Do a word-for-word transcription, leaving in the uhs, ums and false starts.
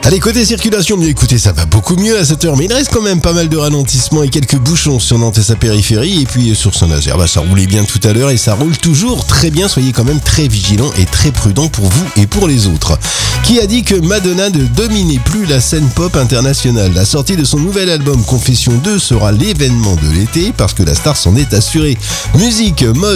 Allez, côté circulation, bien écoutez, ça va beaucoup mieux à cette heure, mais il reste quand même pas mal de ralentissements et quelques bouchons sur Nantes et sa périphérie, et puis sur Saint-Nazaire, bah, ça roulait bien tout à l'heure et ça roule toujours très bien, soyez quand même très vigilants et très prudents pour vous et pour les autres. Qui a dit que Madonna ne dominait plus la scène pop internationale? La sortie de son nouvel album Confession deux sera l'événement de l'été, parce que la star s'en est assurée. Musique, mode,